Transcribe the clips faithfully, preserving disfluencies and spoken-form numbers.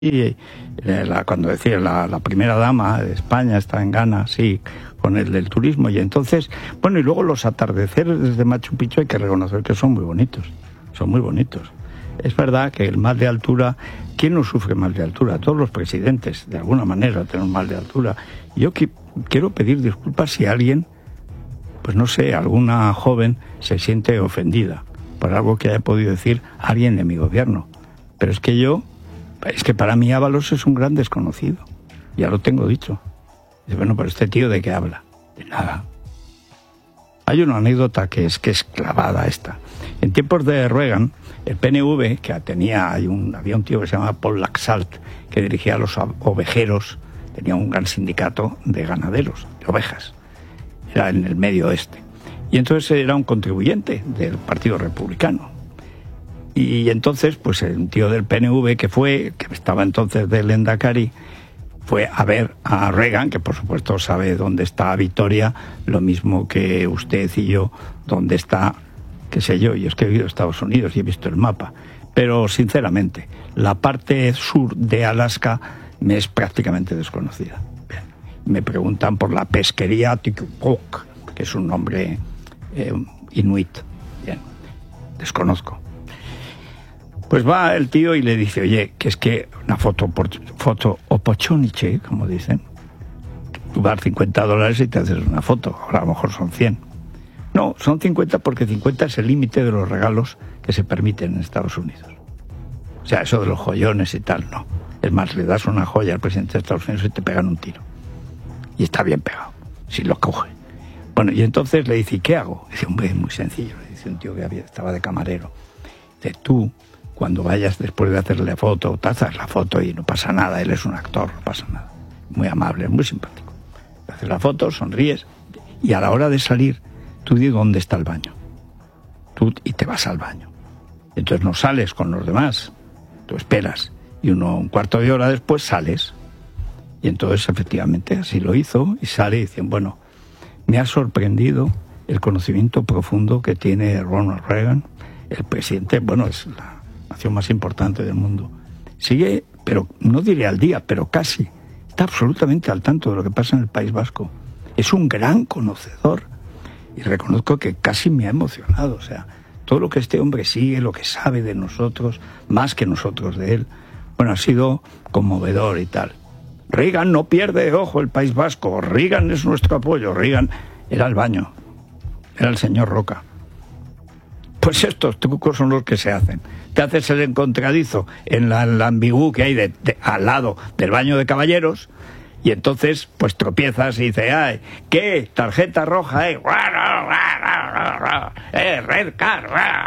Y eh, la, cuando decía la, la primera dama de España está en Ghana, sí, con el del turismo. Y entonces, bueno, y luego los atardeceres desde Machu Picchu hay que reconocer que son muy bonitos, son muy bonitos. Es verdad que el mal de altura, ¿quién no sufre mal de altura? Todos los presidentes, de alguna manera, tienen mal de altura. Yo que, quiero pedir disculpas si alguien, pues no sé, alguna joven se siente ofendida por algo que haya podido decir alguien de mi gobierno. Pero es que yo, es que para mí Ábalos es un gran desconocido. Ya lo tengo dicho. Dice, bueno, pero este tío ¿de qué habla? De nada. Hay una anécdota que es que es clavada esta. En tiempos de Reagan, el P N V, que tenía, hay un, había un tío que se llamaba Paul Laxalt, que dirigía a los ovejeros, tenía un gran sindicato de ganaderos, de ovejas. Era en el medio oeste. Y entonces era un contribuyente del Partido Republicano. Y entonces, pues un tío del P N V que fue, que estaba entonces de Lendakari, fue a ver a Reagan, que por supuesto sabe dónde está Vitoria, lo mismo que usted y yo, dónde está, qué sé yo, y es que he vivido en Estados Unidos y he visto el mapa. Pero sinceramente, la parte sur de Alaska me es prácticamente desconocida. Bien. Me preguntan por la pesquería Tikupok, que es un nombre eh, inuit. Bien, desconozco. Pues va el tío y le dice, oye, que es que una foto, por, foto opochoniche, como dicen, tú vas cincuenta dólares y te haces una foto, ahora a lo mejor son cien. No, son cincuenta porque cincuenta es el límite de los regalos que se permiten en Estados Unidos. O sea, eso de los joyones y tal, no. Es más, le das una joya al presidente de Estados Unidos y te pegan un tiro. Y está bien pegado, si lo coge. Bueno, y entonces le dice, ¿y qué hago? Dice, hombre, es muy sencillo, le dice un tío que había, estaba de camarero. Dice, tú, cuando vayas después de hacerle foto, te haces la foto y no pasa nada, él es un actor, no pasa nada. Muy amable, muy simpático. Te haces la foto, sonríes, y a la hora de salir, tú dices dónde está el baño. Tú, y te vas al baño. Entonces no sales con los demás, tú esperas, y uno, un cuarto de hora después sales. Y entonces efectivamente así lo hizo, y sale y dicen, bueno, me ha sorprendido el conocimiento profundo que tiene Ronald Reagan, el presidente, bueno, es la nación más importante del mundo. Sigue, pero no diré al día, pero casi. Está absolutamente al tanto de lo que pasa en el País Vasco. Es un gran conocedor. Y reconozco que casi me ha emocionado. O sea, todo lo que este hombre sigue, lo que sabe de nosotros, más que nosotros de él, bueno, ha sido conmovedor y tal. Reagan no pierde, ojo, el País Vasco. Reagan es nuestro apoyo. Reagan era el baño. Era el señor Roca. Pues estos trucos son los que se hacen. Te haces el encontradizo en la, la ambigú que hay de, de, al lado del baño de caballeros y entonces pues tropiezas y dices, ay, ¿qué? Tarjeta roja, eh, eh red card.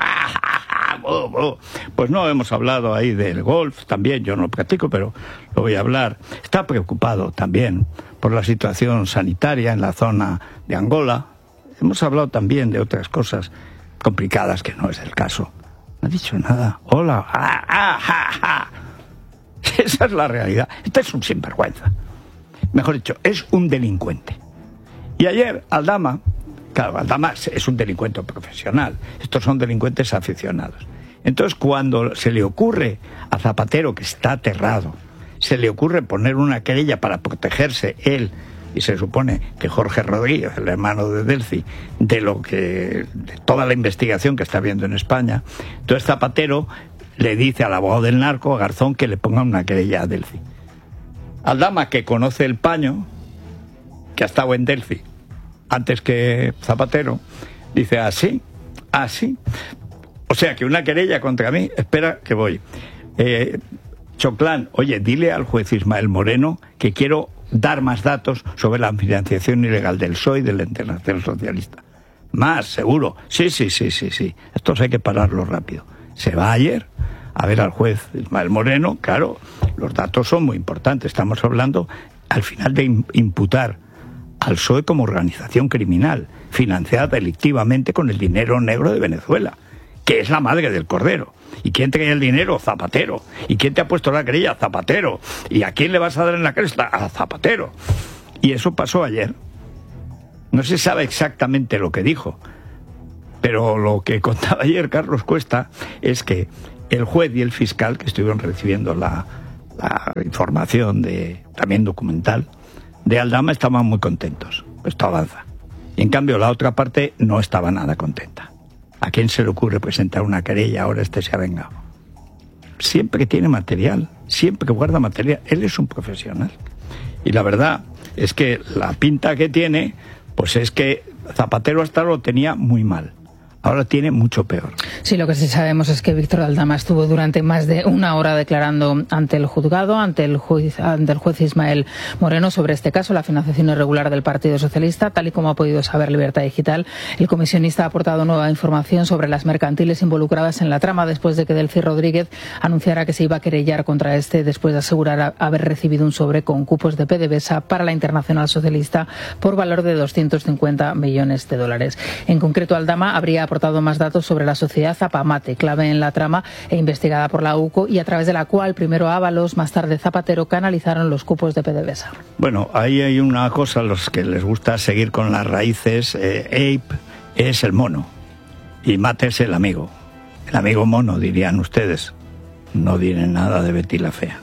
Pues no hemos hablado ahí del golf, también yo no lo practico, pero lo voy a hablar. Está preocupado también por la situación sanitaria en la zona de Angola. Hemos hablado también de otras cosas complicadas que no es el caso. No ha dicho nada. Hola. Ah, ah, ah, ah. Esa es la realidad. Este es un sinvergüenza. Mejor dicho, es un delincuente. Y ayer Aldama, claro, Aldama es un delincuente profesional. Estos son delincuentes aficionados. Entonces, cuando se le ocurre a Zapatero, que está aterrado, se le ocurre poner una querella para protegerse él, y se supone que Jorge Rodríguez, el hermano de Delcy, de lo que de toda la investigación que está habiendo en España, entonces Zapatero le dice al abogado del narco, a Garzón, que le ponga una querella a Delcy. Aldama, que conoce el paño, que ha estado en Delcy antes que Zapatero, dice, así, así. O sea, que una querella contra mí, espera que voy. Eh, Choclán, oye, dile al juez Ismael Moreno que quiero dar más datos sobre la financiación ilegal del P S O E y de la Internacional Socialista. Más, seguro. Sí, sí, sí, sí, sí. Estos hay que pararlo rápido. Se va ayer a ver al juez Ismael Moreno. Claro, los datos son muy importantes. Estamos hablando, al final, de imputar al P S O E como organización criminal, financiada delictivamente con el dinero negro de Venezuela, que es la madre del cordero. ¿Y quién trae el dinero? Zapatero. ¿Y quién te ha puesto la querella? Zapatero. ¿Y a quién le vas a dar en la cresta? A Zapatero. Y eso pasó ayer. No se sabe exactamente lo que dijo, pero lo que contaba ayer Carlos Cuesta es que el juez y el fiscal que estuvieron recibiendo la, la información de también documental de Aldama, estaban muy contentos. Esto avanza. Y en cambio la otra parte no estaba nada contenta. ¿A quién se le ocurre presentar una querella? Ahora este se ha vengado. Siempre tiene material, siempre guarda material. Él es un profesional. Y la verdad es que la pinta que tiene, pues es que Zapatero hasta ahora lo tenía muy mal. Ahora tiene mucho peor. Sí, lo que sí sabemos es que Víctor Aldama estuvo durante más de una hora declarando ante el juzgado, ante el juez, ante el juez Ismael Moreno, sobre este caso, la financiación irregular del Partido Socialista. Tal y como ha podido saber Libertad Digital, el comisionista ha aportado nueva información sobre las mercantiles involucradas en la trama después de que Delcy Rodríguez anunciara que se iba a querellar contra este después de asegurar haber recibido un sobre con cupos de PDVSA para la Internacional Socialista por valor de doscientos cincuenta millones de dólares. En concreto, Aldama habría aportado más datos sobre la sociedad Zapamate, clave en la trama e investigada por la U C O, y a través de la cual primero Ábalos, más tarde Zapatero, canalizaron los cupos de PDVSA. Bueno, ahí hay una cosa, a los que les gusta seguir con las raíces. eh, Ape es el mono y Mate es el amigo. El amigo mono, dirían ustedes. No diré nada de Betty la Fea.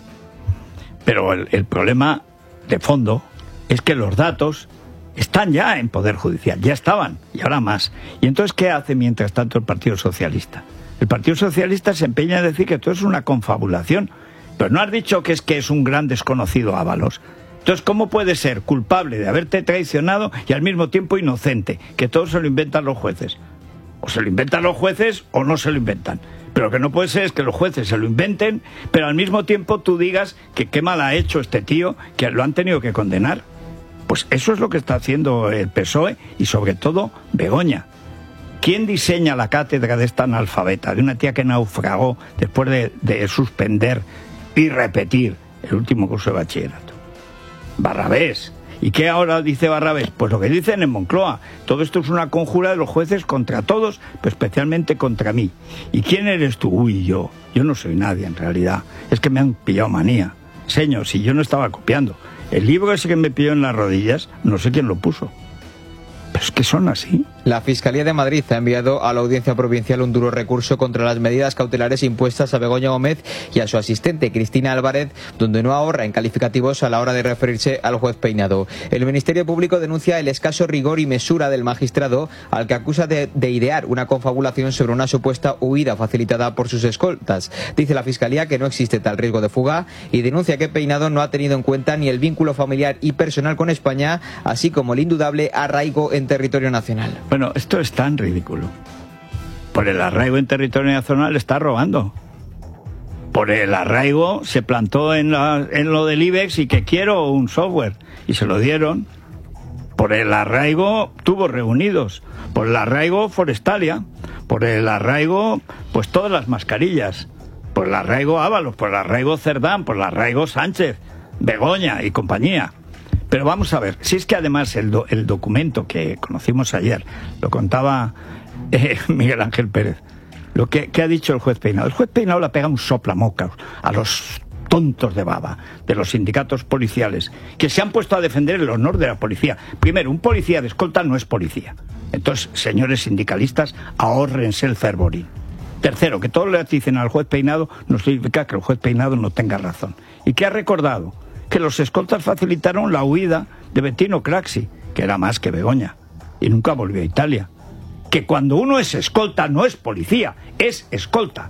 Pero el, el problema de fondo es que los datos están ya en Poder Judicial, ya estaban, y ahora más. ¿Y entonces qué hace mientras tanto el Partido Socialista? El Partido Socialista se empeña en decir que todo es una confabulación, pero no has dicho que es que es un gran desconocido Ábalos. Entonces, ¿cómo puede ser culpable de haberte traicionado y al mismo tiempo inocente? Que todo se lo inventan los jueces. O se lo inventan los jueces o no se lo inventan. Pero lo que no puede ser es que los jueces se lo inventen, pero al mismo tiempo tú digas que qué mal ha hecho este tío, que lo han tenido que condenar. Pues eso es lo que está haciendo el P S O E y sobre todo Begoña. ¿Quién diseña la cátedra de esta analfabeta, de una tía que naufragó después de, de suspender y repetir el último curso de bachillerato? Barrabés. ¿Y qué ahora dice Barrabés? Pues lo que dicen en Moncloa. Todo esto es una conjura de los jueces contra todos, pero especialmente contra mí. ¿Y quién eres tú? Uy, yo. Yo no soy nadie en realidad. Es que me han pillado manía. Señor, si yo no estaba copiando. El libro ese que me pilló en las rodillas, no sé quién lo puso. Pero es que son así. La Fiscalía de Madrid ha enviado a la Audiencia Provincial un duro recurso contra las medidas cautelares impuestas a Begoña Gómez y a su asistente, Cristina Álvarez, donde no ahorra en calificativos a la hora de referirse al juez Peinado. El Ministerio Público denuncia el escaso rigor y mesura del magistrado, al que acusa de, de idear una confabulación sobre una supuesta huida facilitada por sus escoltas. Dice la Fiscalía que no existe tal riesgo de fuga y denuncia que Peinado no ha tenido en cuenta ni el vínculo familiar y personal con España, así como el indudable arraigo en territorio nacional. Bueno, esto es tan ridículo. Por el arraigo en territorio nacional está robando. Por el arraigo se plantó en, la, en lo del IBEX y que quiero un software. Y se lo dieron. Por el arraigo tuvo reunidos. Por el arraigo Forestalia. Por el arraigo, pues todas las mascarillas. Por el arraigo Ábalos. Por el arraigo Cerdán. Por el arraigo Sánchez, Begoña y compañía. Pero vamos a ver, si es que además el, do, el documento que conocimos ayer, lo contaba eh, Miguel Ángel Pérez, lo que, que ha dicho el juez Peinado. El juez Peinado le pega un soplamocas a los tontos de baba de los sindicatos policiales que se han puesto a defender el honor de la policía. Primero, un policía de escolta no es policía. Entonces, señores sindicalistas, ahórrense el fervorín. Tercero, que todos le dicen al juez Peinado no significa que el juez Peinado no tenga razón. ¿Y qué ha recordado? Que los escoltas facilitaron la huida de Bettino Craxi, que era más que Begoña, y nunca volvió a Italia. Que cuando uno es escolta no es policía, es escolta.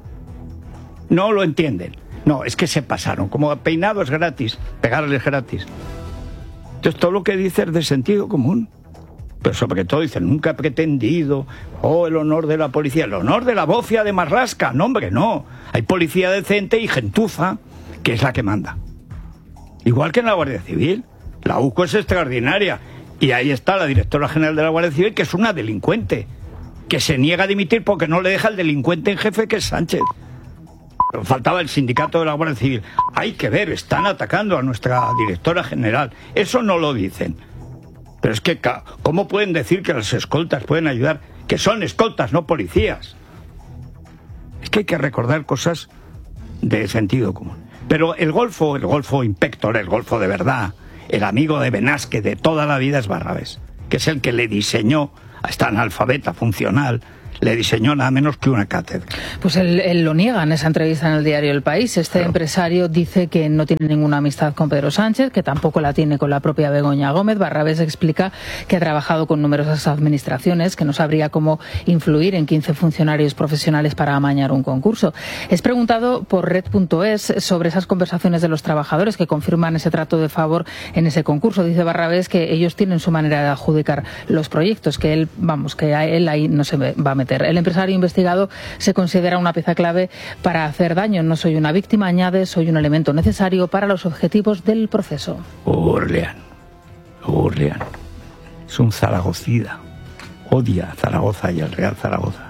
No lo entienden. No, es que se pasaron. Como Peinado es gratis, pegarles gratis. Entonces todo lo que dice es de sentido común. Pero sobre todo dicen, nunca he pretendido, oh, el honor de la policía, el honor de la bofia de Marrasca. No, hombre, no. Hay policía decente y gentuza, que es la que manda. Igual que en la Guardia Civil. La U C O es extraordinaria. Y ahí está la directora general de la Guardia Civil, que es una delincuente, que se niega a dimitir porque no le deja el delincuente en jefe, que es Sánchez. Faltaba el sindicato de la Guardia Civil. Hay que ver, están atacando a nuestra directora general. Eso no lo dicen. Pero es que, ¿cómo pueden decir que las escoltas pueden ayudar? Que son escoltas, no policías. Es que hay que recordar cosas de sentido común. Pero el Golfo, el Golfo Inspector, el Golfo de verdad, el amigo de Benasque de toda la vida es Barrabés, que es el que le diseñó a esta analfabeta funcional le diseñó nada menos que una cátedra. Pues él, él lo niega en esa entrevista en el diario El País. Este Pero... empresario dice que no tiene ninguna amistad con Pedro Sánchez, que tampoco la tiene con la propia Begoña Gómez. Barrabés explica que ha trabajado con numerosas administraciones, que no sabría cómo influir en quince funcionarios profesionales para amañar un concurso. Es preguntado por Red punto es sobre esas conversaciones de los trabajadores que confirman ese trato de favor en ese concurso. Dice Barrabés que ellos tienen su manera de adjudicar los proyectos, que él, vamos, que a él ahí no se va a meter. El empresario investigado se considera una pieza clave para hacer daño. No soy una víctima, añade, soy un elemento necesario para los objetivos del proceso. Gurlian, Gurlian, es un zaragocida. Odia a Zaragoza y al Real Zaragoza.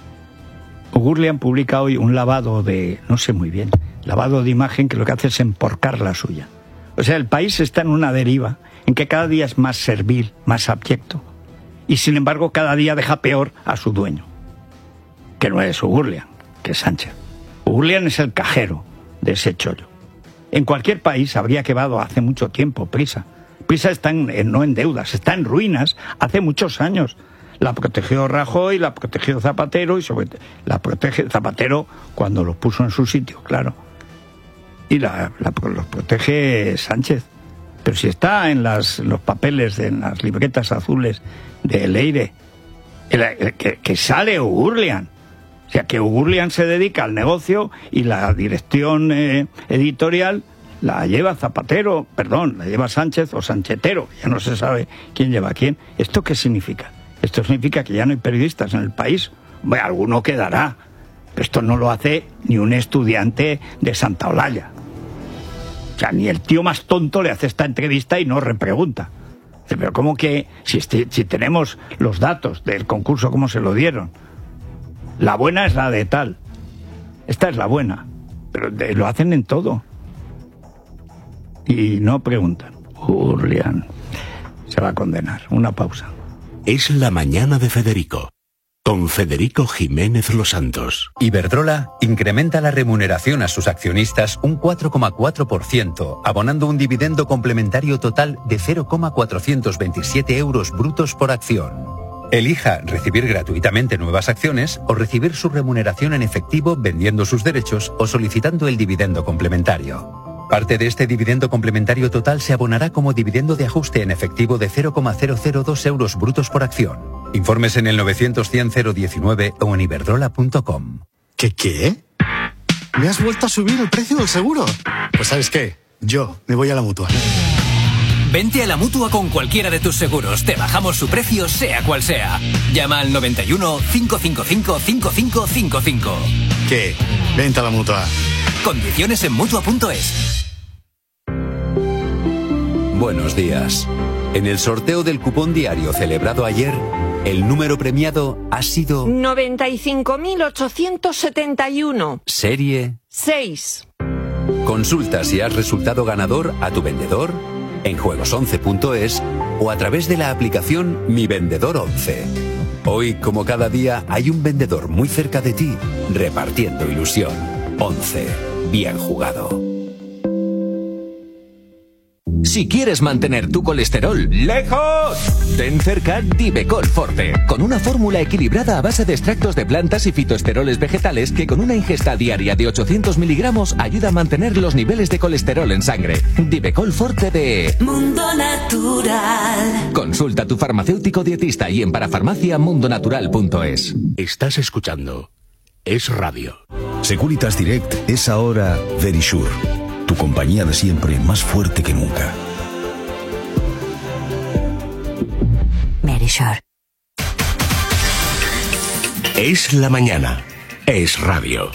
Gurlian publica hoy un lavado de, no sé muy bien, lavado de imagen que lo que hace es emporcar la suya. O sea, el país está en una deriva en que cada día es más servil, más abyecto. Y sin embargo cada día deja peor a su dueño, que no es Gurlian, que es Sánchez. Gurlian es el cajero de ese chollo. En cualquier país habría quedado hace mucho tiempo Prisa. Prisa está en, en, no en deudas, está en ruinas hace muchos años. La protegió Rajoy, la protegió Zapatero y sobre la protege Zapatero cuando los puso en su sitio, claro. Y la, la, los protege Sánchez. Pero si está en las, los papeles, en las libretas azules de Leire, el, el, que, que sale Gurlian. O sea, que Gurlian se dedica al negocio y la dirección eh, editorial la lleva Zapatero, perdón, la lleva Sánchez o Sanchetero, ya no se sabe quién lleva a quién. ¿Esto qué significa? Esto significa que ya no hay periodistas en el país. Bueno, alguno quedará, pero esto no lo hace ni un estudiante de Santa Olalla. O sea, ni el tío más tonto le hace esta entrevista y no repregunta. Pero ¿cómo que si, este, si tenemos los datos del concurso, cómo se lo dieron? La buena es la de tal. Esta es la buena. Pero de, lo hacen en todo. Y no preguntan. Gurlian se va a condenar. Una pausa. Es la mañana de Federico. Con Federico Jiménez Los Santos. Iberdrola incrementa la remuneración a sus accionistas un cuatro coma cuatro por ciento, abonando un dividendo complementario total de cero coma cuatrocientos veintisiete euros brutos por acción. Elija recibir gratuitamente nuevas acciones o recibir su remuneración en efectivo vendiendo sus derechos o solicitando el dividendo complementario. Parte de este dividendo complementario total se abonará como dividendo de ajuste en efectivo de cero coma cero cero dos euros brutos por acción. Informes en el novecientos cien cero diecinueve o en iberdrola punto com. ¿Qué qué? ¿Me has vuelto a subir el precio del seguro? Pues ¿sabes qué? Yo me voy a la Mutua. Vente a la Mutua con cualquiera de tus seguros. Te bajamos su precio, sea cual sea. Llama al noventa y uno, cinco cinco cinco, cinco cinco cinco cinco. ¿Qué? Vente a la Mutua. Condiciones en Mutua punto es. Buenos días. En el sorteo del cupón diario celebrado ayer, el número premiado ha sido noventa y cinco mil ochocientos setenta y uno. Serie seis. Consulta si has resultado ganador a tu vendedor en juegos once punto es o a través de la aplicación Mi Vendedor once. Hoy, como cada día, hay un vendedor muy cerca de ti repartiendo ilusión. once. Bien jugado. Si quieres mantener tu colesterol lejos, ten cerca Divecol Forte, con una fórmula equilibrada a base de extractos de plantas y fitoesteroles vegetales que con una ingesta diaria de ochocientos miligramos ayuda a mantener los niveles de colesterol en sangre. Divecol Forte de Mundo Natural. Consulta a tu farmacéutico dietista y en parafarmacia mundo natural punto es. Estás escuchando Es Radio. Securitas Direct es ahora Verisure. Tu compañía de siempre más fuerte que nunca. Verisure. Es la mañana. Es Radio.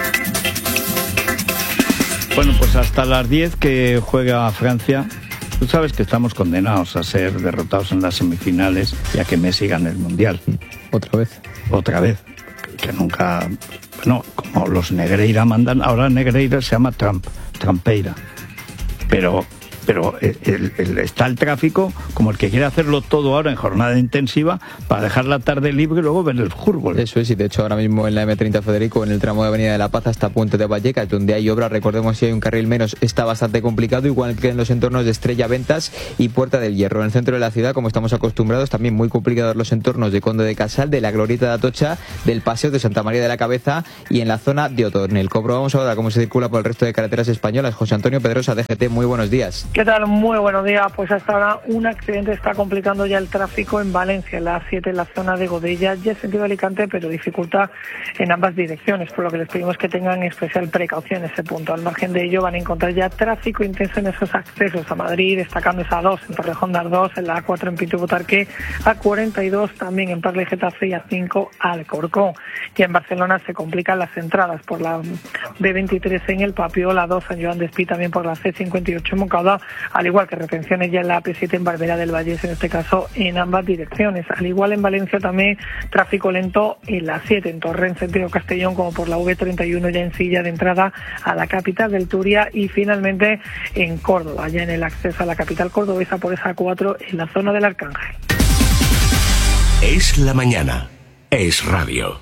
Bueno, pues hasta las diez que juega Francia. Tú sabes que estamos condenados a ser derrotados en las semifinales y a que Messi gane el Mundial. Otra vez. Otra vez. Que nunca... Bueno, como los Negreira mandan... Ahora Negreira se llama Trump. Trampeira. Pero pero el, el, está el tráfico como el que quiere hacerlo todo ahora en jornada intensiva para dejar la tarde libre y luego ver el fútbol. Eso es, y de hecho ahora mismo en la eme treinta, Federico, en el tramo de Avenida de la Paz hasta Puente de Vallecas, donde hay obra, recordemos si hay un carril menos, está bastante complicado, igual que en los entornos de Estrella Ventas y Puerta del Hierro. En el centro de la ciudad, como estamos acostumbrados, también muy complicados los entornos de Conde de Casal, de la Glorieta de Atocha, del Paseo de Santa María de la Cabeza y en la zona de Otornel. Comprobamos ahora cómo se circula por el resto de carreteras españolas. José Antonio Pedrosa, D G T, muy buenos días. ¿Qué tal? Muy buenos días. Pues hasta ahora un accidente está complicando ya el tráfico en Valencia, en la A siete, en la zona de Godella, ya en sentido Alicante, pero dificulta en ambas direcciones, por lo que les pedimos que tengan especial precaución en ese punto. Al margen de ello van a encontrar ya tráfico intenso en esos accesos a Madrid, destacando esa A dos en Torrejón de Ardoz, en la A cuatro en Pinto y Butarque, A cuarenta y dos también en Parla y Getafe y A cinco Alcorcón. Y en Barcelona se complican las entradas por la B veintitrés en El Papio, la dos San Joan de Espí, también por la C cincuenta y ocho en Moncada, al igual que retenciones ya en la A P siete en Barberá del Vallés, en este caso en ambas direcciones. Al igual en Valencia también tráfico lento en la siete en Torrent sentido Castellón, como por la V treinta y uno ya en Silla de entrada a la capital del Turia, y finalmente en Córdoba, ya en el acceso a la capital cordobesa por esa A cuatro en la zona del Arcángel. Es la mañana. Es radio.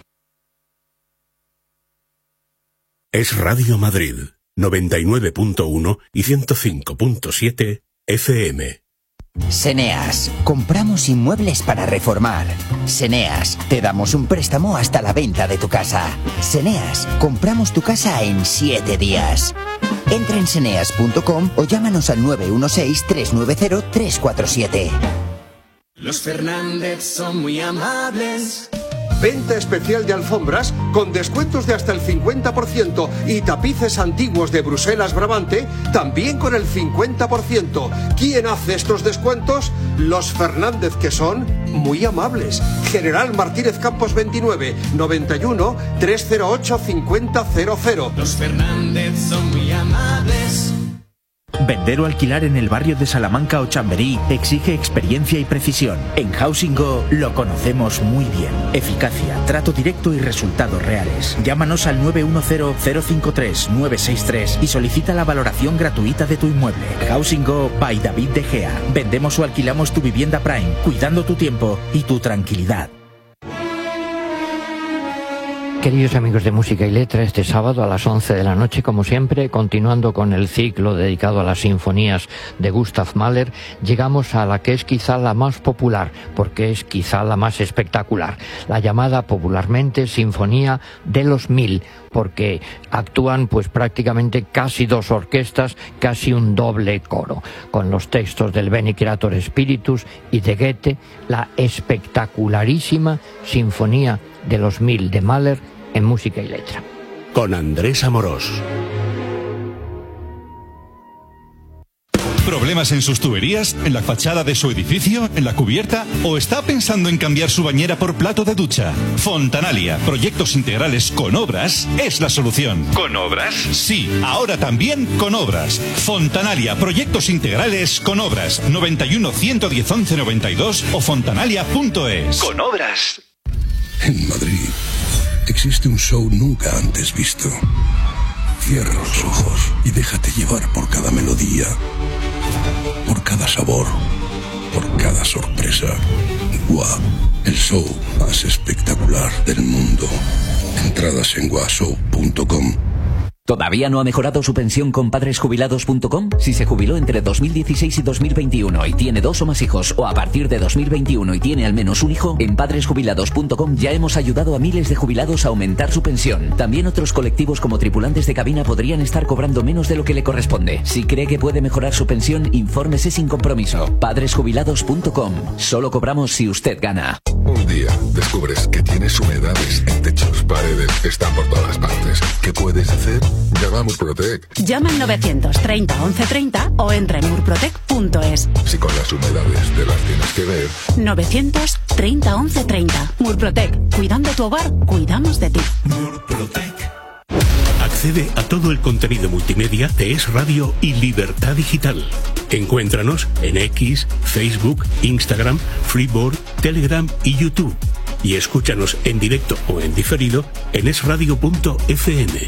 Es Radio Madrid, noventa y nueve punto uno y ciento cinco punto siete F M. Seneas, compramos inmuebles para reformar. Seneas, te damos un préstamo hasta la venta de tu casa. Seneas, compramos tu casa en siete días. Entra en seneas punto com o llámanos al nueve uno seis, tres nueve cero, tres cuatro siete. Los Fernández son muy amables. Venta especial de alfombras con descuentos de hasta el cincuenta por ciento y tapices antiguos de Bruselas Brabante también con el cincuenta por ciento. ¿Quién hace estos descuentos? Los Fernández, que son muy amables. General Martínez Campos veintinueve, noventa y uno, trescientos ocho, cincuenta cero cero. Los Fernández son muy amables. Vender o alquilar en el barrio de Salamanca o Chamberí exige experiencia y precisión. En Housing Go lo conocemos muy bien. Eficacia, trato directo y resultados reales. Llámanos al nueve uno cero, cero cinco tres, nueve seis tres y solicita la valoración gratuita de tu inmueble. Housing Go by David De Gea. Vendemos o alquilamos tu vivienda Prime, cuidando tu tiempo y tu tranquilidad. Queridos amigos de Música y Letra, este sábado a las once de la noche, como siempre, continuando con el ciclo dedicado a las sinfonías de Gustav Mahler, llegamos a la que es quizá la más popular, porque es quizá la más espectacular, la llamada popularmente Sinfonía de los Mil, porque actúan pues prácticamente casi dos orquestas, casi un doble coro, con los textos del Bene Creator Spiritus y de Goethe, la espectacularísima Sinfonía de los Mil de Mahler en Música y Letra. Con Andrés Amorós. ¿Problemas en sus tuberías? ¿En la fachada de su edificio? ¿En la cubierta? ¿O está pensando en cambiar su bañera por plato de ducha? Fontanalia, proyectos integrales con obras, es la solución. ¿Con obras? Sí, ahora también con obras. Fontanalia, proyectos integrales con obras. noventa y uno, ciento diez, once noventa y dos o fontanalia punto es. Con obras. En Madrid existe un show nunca antes visto. Cierra los ojos y déjate llevar por cada melodía, por cada sabor, por cada sorpresa. Gua, el show más espectacular del mundo. Entradas en gua show punto com. ¿Todavía no ha mejorado su pensión con padres jubilados punto com? Si se jubiló entre dos mil dieciséis y dos mil veintiuno y tiene dos o más hijos, o a partir de dos mil veintiuno y tiene al menos un hijo, en padres jubilados punto com ya hemos ayudado a miles de jubilados a aumentar su pensión. También otros colectivos como tripulantes de cabina podrían estar cobrando menos de lo que le corresponde. Si cree que puede mejorar su pensión, infórmese sin compromiso. padres jubilados punto com. Solo cobramos si usted gana. Un día descubres que tienes humedades en techos, paredes, están por todas partes. ¿Qué puedes hacer? Llama a Murprotec. Llama al novecientos treinta, once treinta o entra en murprotec punto es. Si con las humedades te las tienes que ver. novecientos treinta, once treinta. Murprotec. Cuidando tu hogar, cuidamos de ti. Murprotec. Accede a todo el contenido multimedia de Es Radio y Libertad Digital. Encuéntranos en X, Facebook, Instagram, Freeboard, Telegram y YouTube. Y escúchanos en directo o en diferido en es radio punto f m.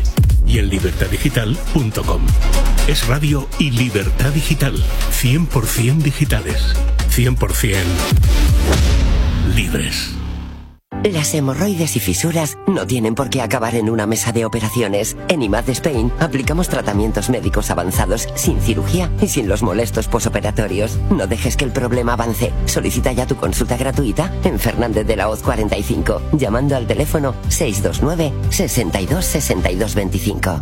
y en libertad digital punto com. Es Radio y Libertad Digital. cien por ciento digitales. cien por ciento libres. Las hemorroides y fisuras no tienen por qué acabar en una mesa de operaciones. En I M A D Spain aplicamos tratamientos médicos avanzados sin cirugía y sin los molestos posoperatorios. No dejes que el problema avance. Solicita ya tu consulta gratuita en Fernández de la Hoz cuarenta y cinco, llamando al teléfono seis dos nueve, sesenta y dos, sesenta y dos veinticinco.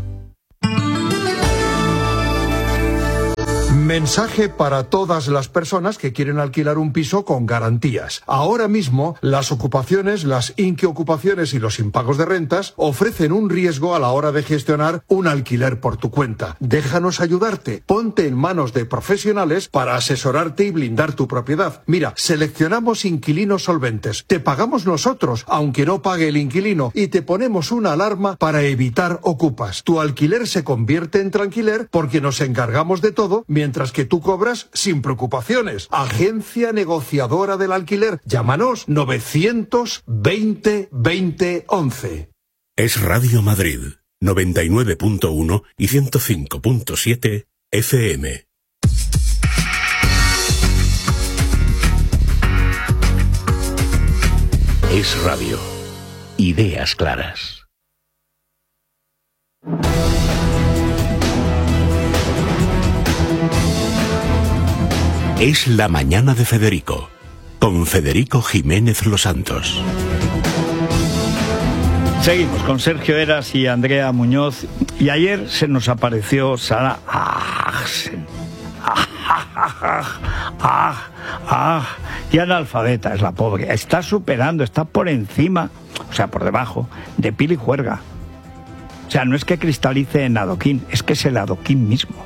Mensaje para todas las personas que quieren alquilar un piso con garantías. Ahora mismo, las ocupaciones, las inquiocupaciones y los impagos de rentas ofrecen un riesgo a la hora de gestionar un alquiler por tu cuenta. Déjanos ayudarte. Ponte en manos de profesionales para asesorarte y blindar tu propiedad. Mira, seleccionamos inquilinos solventes. Te pagamos nosotros, aunque no pague el inquilino, y te ponemos una alarma para evitar ocupas. Tu alquiler se convierte en tranquiler porque nos encargamos de todo, mientras que tú cobras sin preocupaciones. Agencia Negociadora del Alquiler. Llámanos novecientos veinte veinte once. Es Radio Madrid, noventa y nueve punto uno y ciento cinco punto siete F M. Es Radio. Ideas claras. Es la mañana de Federico, con Federico Jiménez Los Santos. Seguimos con Sergio Eras y Andrea Muñoz. Y ayer se nos apareció Sara Ahsen. Ah, ah, ah, ah, ah. Y analfabeta es la pobre. Está superando, está por encima, o sea, por debajo, de Pili Juerga. O sea, no es que cristalice en adoquín, es que es el adoquín mismo.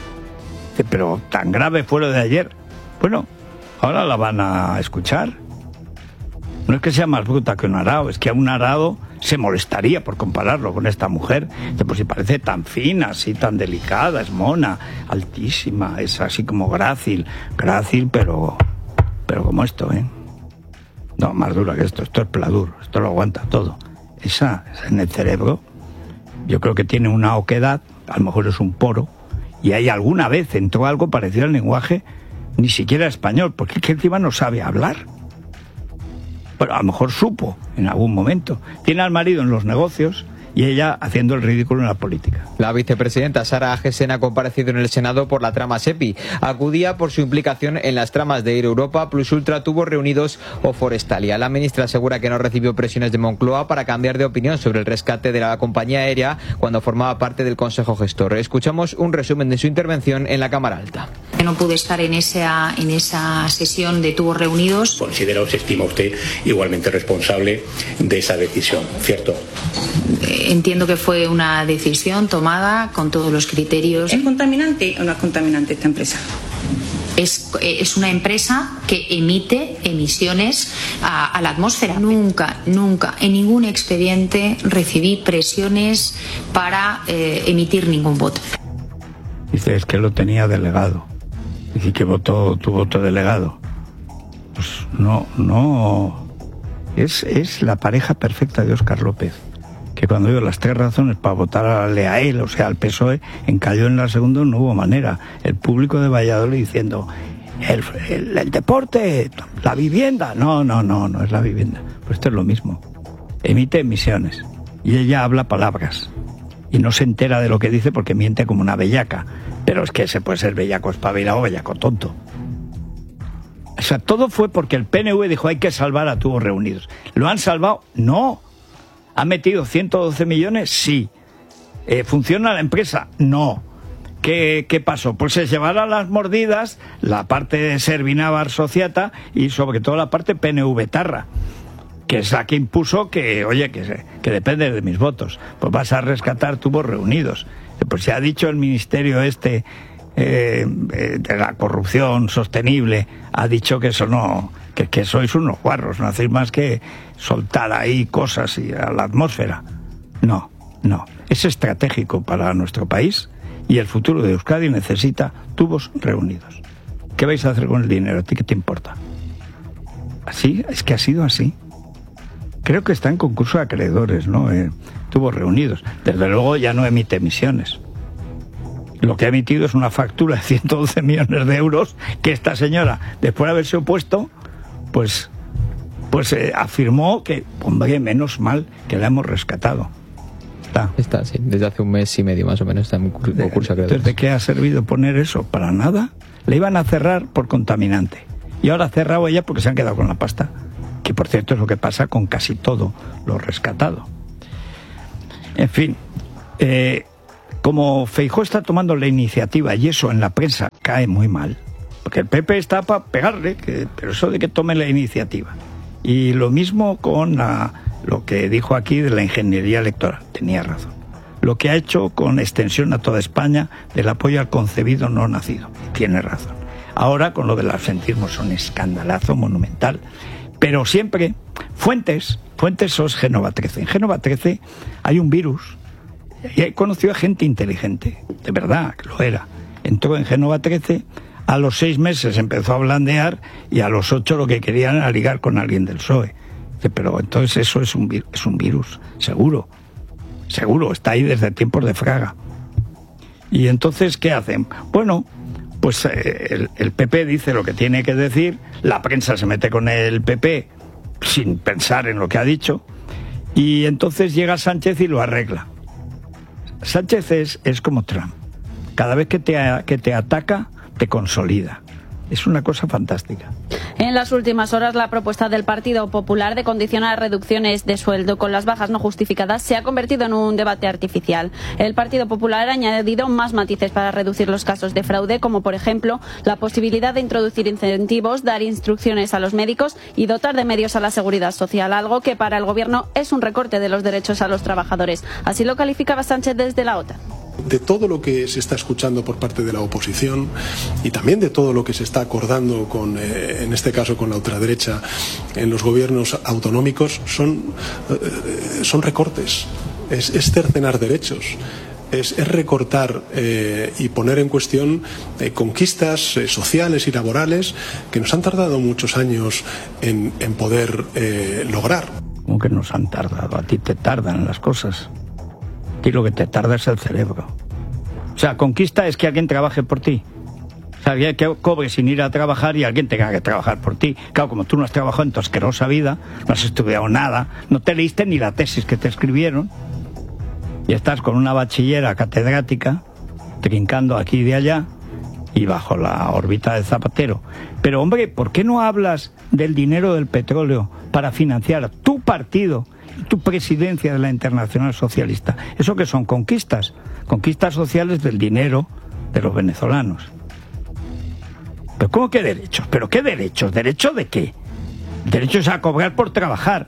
Pero tan grave fue lo de ayer. Bueno, ahora la van a escuchar. No es que sea más bruta que un arao, es que a un arao se molestaría por compararlo con esta mujer. Pues si parece tan fina, así tan delicada, es mona, altísima, es así como grácil, grácil, pero pero como esto, ¿eh? No, más dura que esto, esto es pladur, esto lo aguanta todo. Esa, en el cerebro, yo creo que tiene una oquedad, a lo mejor es un poro, y ahí alguna vez entró algo parecido al lenguaje, ni siquiera español, porque es que encima no sabe hablar. Pero a lo mejor supo en algún momento. Tiene al marido en los negocios y ella haciendo el ridículo en la política. La vicepresidenta Sara Ahsen ha comparecido en el Senado por la trama SEPI. Acudía por su implicación en las tramas de Air Europa, Plus Ultra, Tubos Reunidos o Forestalia. La ministra asegura que no recibió presiones de Moncloa para cambiar de opinión sobre el rescate de la compañía aérea cuando formaba parte del Consejo Gestor. Escuchamos un resumen de su intervención en la Cámara Alta. No pude estar en esa, en esa sesión de Tubos Reunidos. ¿Considera o se estima usted igualmente responsable de esa decisión, cierto? Entiendo que fue una decisión tomada con todos los criterios. ¿Es contaminante o no es contaminante esta empresa? Es, es una empresa que emite emisiones a, a la atmósfera. Nunca, nunca, en ningún expediente recibí presiones para eh, emitir ningún voto. Dice, es que lo tenía delegado. Dice que votó tu voto delegado. Pues no, no. Es, es la pareja perfecta de Óscar López, que cuando dio las tres razones para votarle a él, o sea, al P S O E, encalló en la segunda, no hubo manera. El público de Valladolid diciendo, el, el, el deporte, la vivienda. No, no, no, no es la vivienda. Pues esto es lo mismo. Emite emisiones y ella habla palabras y no se entera de lo que dice porque miente como una bellaca. Pero es que ese puede ser bellaco espabilado o bellaco tonto. O sea, todo fue porque el P N V dijo hay que salvar a Tubos Reunidos. ¿Lo han salvado? No. ¿Ha metido ciento doce millones? Sí. Eh, ¿Funciona la empresa? No. ¿Qué, qué pasó? Pues se llevará las mordidas la parte de Servinavar Sociata y sobre todo la parte P N V Tarra, que es la que impuso que, oye, que, que depende de mis votos. Pues vas a rescatar Tubos Reunidos. Pues se ha dicho el ministerio este eh, de la corrupción sostenible, ha dicho que eso no, que, que sois unos guarros, no hacéis más que soltar ahí cosas y a la atmósfera. No, no, es estratégico para nuestro país y el futuro de Euskadi necesita Tubos Reunidos. ¿Qué vais a hacer con el dinero? ¿A ti qué te importa? Así, es que ha sido así. creo que está en concurso de acreedores, ¿no? Eh, estuvo reunidos. Desde luego ya no emite emisiones. Lo que ha emitido es una factura de ciento doce millones de euros que esta señora, después de haberse opuesto, pues, pues eh, afirmó que, hombre, menos mal que la hemos rescatado. Está. Está, sí. Desde hace un mes y medio más o menos está en concurso de acreedores. Entonces, ¿de qué ha servido poner eso? Para nada. Le iban a cerrar por contaminante. Y ahora ha cerrado ella porque se han quedado con la pasta. Que, por cierto, es lo que pasa con casi todo lo rescatado. En fin, eh, como Feijóo está tomando la iniciativa y eso en la prensa cae muy mal, porque el P P está para pegarle, que, pero eso de que tome la iniciativa. Y lo mismo con la, lo que dijo aquí de la ingeniería electoral, tenía razón. Lo que ha hecho con extensión a toda España del apoyo al concebido no nacido, tiene razón. Ahora con lo del absentismo es un escandalazo monumental, pero siempre, Fuentes, Fuentes es Génova trece. En Génova trece hay un virus, y he conocido a gente inteligente, de verdad, que lo era. Entró en Génova trece, a los seis meses empezó a blandear y a los ocho lo que querían era ligar con alguien del P S O E. Dice, pero entonces eso es un, es un virus, seguro, seguro, está ahí desde tiempos de Fraga. Y entonces, ¿qué hacen? Bueno, pues eh, el, el P P dice lo que tiene que decir, la prensa se mete con el P P sin pensar en lo que ha dicho, y entonces llega Sánchez y lo arregla. Sánchez es, es como Trump. Cada vez que te, que te ataca, te consolida. Es una cosa fantástica. En las últimas horas, la propuesta del Partido Popular de condicionar reducciones de sueldo con las bajas no justificadas se ha convertido en un debate artificial. El Partido Popular ha añadido más matices para reducir los casos de fraude, como por ejemplo la posibilidad de introducir incentivos, dar instrucciones a los médicos y dotar de medios a la seguridad social, algo que para el Gobierno es un recorte de los derechos a los trabajadores. Así lo calificaba Sánchez desde la OTAN. De todo lo que se está escuchando por parte de la oposición y también de todo lo que se está acordando con, eh, en este caso con la ultraderecha en los gobiernos autonómicos son, eh, son recortes, es, es cercenar derechos. Es, es recortar eh, y poner en cuestión eh, conquistas eh, sociales y laborales que nos han tardado muchos años en, en poder eh, lograr. ¿Cómo que nos han tardado? A ti te tardan las cosas. A ti lo que te tarda es el cerebro. O sea, conquista es que alguien trabaje por ti. O sea, que cobres sin ir a trabajar y alguien tenga que trabajar por ti. Claro, como tú no has trabajado en tu asquerosa vida, no has estudiado nada, no te leíste ni la tesis que te escribieron, y estás con una bachillera catedrática, trincando aquí y de allá, y bajo la órbita de Zapatero. Pero, hombre, ¿por qué no hablas del dinero del petróleo para financiar tu partido, tu presidencia de la Internacional Socialista? ¿Eso qué son? Conquistas. Conquistas sociales del dinero de los venezolanos. ¿Pero cómo que derechos? ¿Pero qué derechos? ¿Derecho de qué? Derechos a cobrar por trabajar.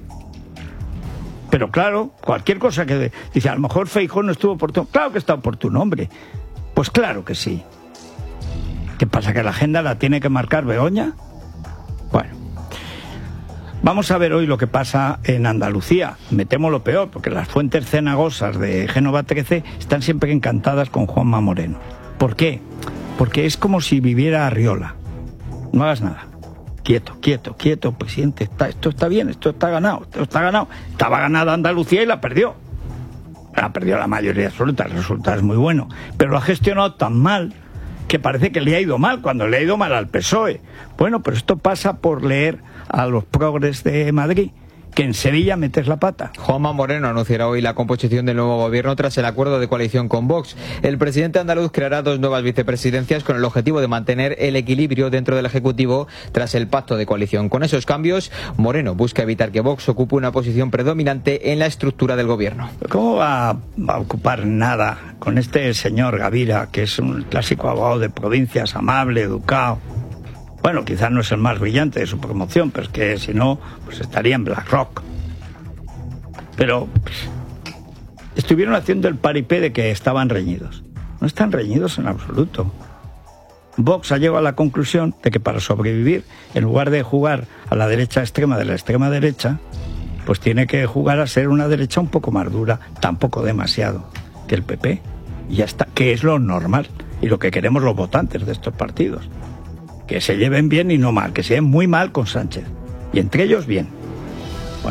Pero claro, cualquier cosa que... Dice, a lo mejor Feijóo no estuvo oportuno. Claro que está oportuno, hombre. Pues claro que sí. ¿Qué pasa? ¿Que la agenda la tiene que marcar Begoña? Bueno. Vamos a ver hoy lo que pasa en Andalucía. Me temo lo peor, porque las fuentes cenagosas de Génova trece están siempre encantadas con Juanma Moreno. ¿Por qué? Porque es como si viviera Arriola. No hagas nada. Quieto, quieto, quieto, presidente. Está, esto está bien, esto está ganado, esto está ganado. Estaba ganada Andalucía y la perdió. La perdió la mayoría absoluta, el resultado es muy bueno. Pero lo ha gestionado tan mal que parece que le ha ido mal, cuando le ha ido mal al P S O E. Bueno, pero esto pasa por leer a los progres de Madrid, que en Sevilla metes la pata. Juanma Moreno anunciará hoy la composición del nuevo gobierno tras el acuerdo de coalición con Vox. El presidente andaluz creará dos nuevas vicepresidencias con el objetivo de mantener el equilibrio dentro del Ejecutivo tras el pacto de coalición. Con esos cambios, Moreno busca evitar que Vox ocupe una posición predominante en la estructura del gobierno. ¿Cómo va a ocupar nada con este señor Gavira, que es un clásico abogado de provincias, amable, educado? Bueno, quizás no es el más brillante de su promoción, pero es que si no, pues estaría en BlackRock. Pero pues, estuvieron haciendo el paripé de que estaban reñidos. No están reñidos en absoluto. Vox ha llegado a la conclusión de que para sobrevivir, en lugar de jugar a la derecha extrema de la extrema derecha, pues tiene que jugar a ser una derecha un poco más dura, tampoco demasiado, que el P P. Y ya está, que es lo normal y lo que queremos los votantes de estos partidos. Que se lleven bien y no mal, que se lleven muy mal con Sánchez. Y entre ellos bien. Bueno,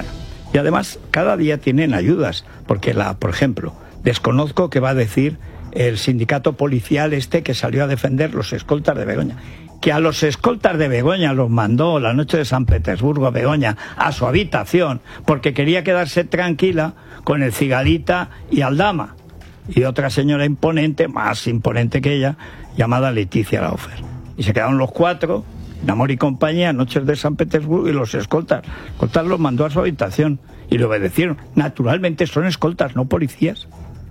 Y además, cada día tienen ayudas, porque, la, por ejemplo, desconozco qué va a decir el sindicato policial este que salió a defender los escoltas de Begoña. Que a los escoltas de Begoña los mandó la noche de San Petersburgo, Begoña, a su habitación, porque quería quedarse tranquila con el Cigalita y Aldama, y otra señora imponente, más imponente que ella, llamada Leticia Laufer. Y se quedaron los cuatro, en amor y compañía, noches de San Petersburgo, y los escoltas. Escoltas los mandó a su habitación y le obedecieron. Naturalmente son escoltas, no policías.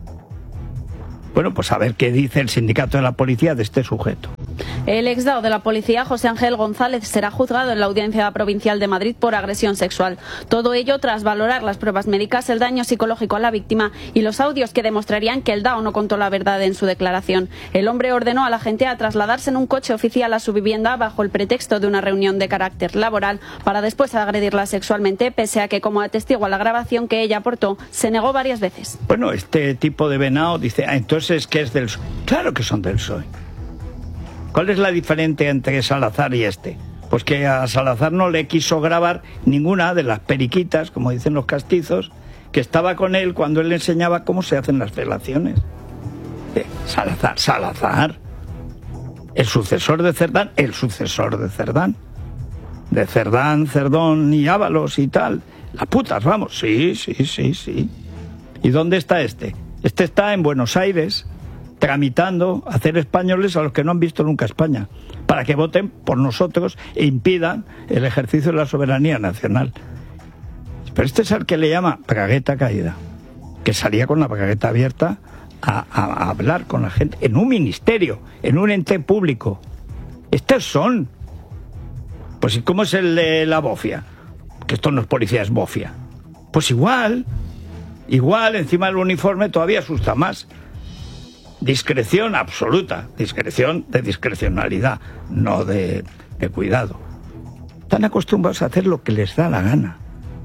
Bueno, pues a ver qué dice el sindicato de la policía de este sujeto. El exdao de la policía, José Ángel González, será juzgado en la Audiencia Provincial de Madrid por agresión sexual. Todo ello tras valorar las pruebas médicas, el daño psicológico a la víctima y los audios que demostrarían que el dao no contó la verdad en su declaración. El hombre ordenó a la gente a trasladarse en un coche oficial a su vivienda bajo el pretexto de una reunión de carácter laboral para después agredirla sexualmente, pese a que, como atestigua la grabación que ella aportó, se negó varias veces. Bueno, este tipo de venado dice, ah, entonces, ¿qué es del P S O E? Claro que son del P S O E. ¿Cuál es la diferencia entre Salazar y este? Pues que a Salazar no le quiso grabar ninguna de las periquitas, como dicen los castizos, que estaba con él cuando él le enseñaba cómo se hacen las felaciones. Eh, Salazar, Salazar. El sucesor de Cerdán, el sucesor de Cerdán. De Cerdán, Cerdón y Ábalos y tal. Las putas, vamos. Sí, sí, sí, sí. ¿Y dónde está este? Este está en Buenos Aires, tramitando hacer españoles a los que no han visto nunca España, para que voten por nosotros e impidan el ejercicio de la soberanía nacional. Pero este es al que le llama bragueta caída, que salía con la bragueta abierta a, a, a hablar con la gente en un ministerio, en un ente público. Estos son. Pues ¿y cómo es el de la bofia? Que esto no es policía, es bofia. Pues igual, igual, encima del uniforme todavía asusta más. Discreción absoluta, discreción de discrecionalidad, no de, de cuidado. Están acostumbrados a hacer lo que les da la gana.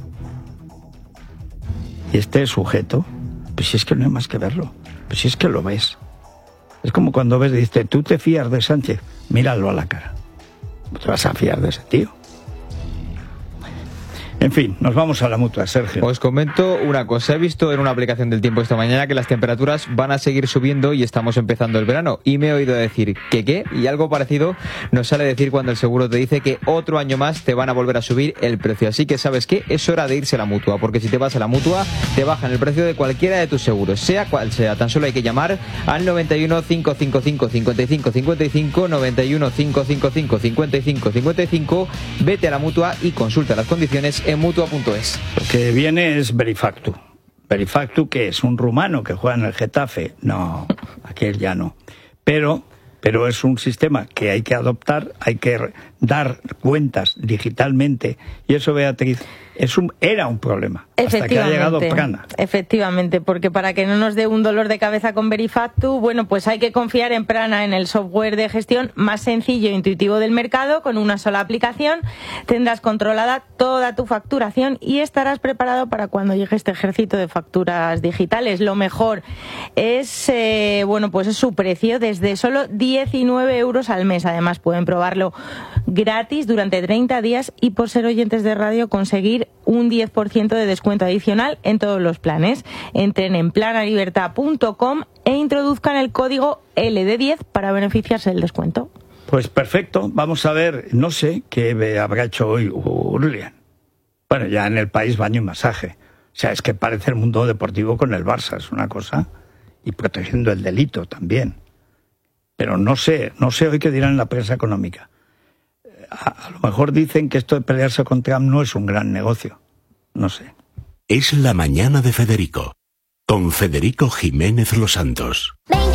Y este sujeto, pues si es que no hay más que verlo, pues si es que lo ves. Es como cuando ves, dices, tú te fías de Sánchez, míralo a la cara. No te vas a fiar de ese tío. En fin, nos vamos a la Mutua, Sergio. Os comento una cosa. He visto en una aplicación del tiempo esta mañana que las temperaturas van a seguir subiendo y estamos empezando el verano. Y me he oído decir que qué, y algo parecido nos sale decir cuando el seguro te dice que otro año más te van a volver a subir el precio. Así que, ¿sabes qué? Es hora de irse a la Mutua, porque si te vas a la Mutua, te bajan el precio de cualquiera de tus seguros, sea cual sea. Tan solo hay que llamar al noventa y uno, cinco cinco cinco, cincuenta y cinco cincuenta y cinco, noventa y uno, cinco cinco cinco, cincuenta y cinco cincuenta y cinco, vete a la Mutua y consulta las condiciones en mutua punto es. Lo que viene es Verifactu. ¿Verifactu qué es? ¿Un rumano que juega en el Getafe? No, aquel ya no. Pero, pero es un sistema que hay que adoptar, hay que dar cuentas digitalmente. Y eso, Beatriz, es un, era un problema. Hasta que ha llegado Prana. Efectivamente, porque para que no nos dé un dolor de cabeza con Verifactu, bueno, pues hay que confiar en Prana, en el software de gestión más sencillo e intuitivo del mercado. Con una sola aplicación tendrás controlada toda tu facturación y estarás preparado para cuando llegue este ejército de facturas digitales. Lo mejor es, eh, bueno, pues es su precio, desde solo diecinueve euros al mes. Además, pueden probarlo gratis durante treinta días y, por ser oyentes de radio, conseguir un diez por ciento de descuento adicional en todos los planes. Entren en planalibertad punto com e introduzcan el código L D diez para beneficiarse del descuento. Pues perfecto, vamos a ver, no sé qué habrá hecho hoy Urlian. Bueno, ya en el País baño y masaje. O sea, es que parece el mundo deportivo con el Barça, es una cosa. Y protegiendo el delito también. Pero no sé, no sé hoy qué dirán en la prensa económica. A, a lo mejor dicen que esto de pelearse con Trump no es un gran negocio. No sé. Es la mañana de Federico, con Federico Jiménez Los Santos. Venga.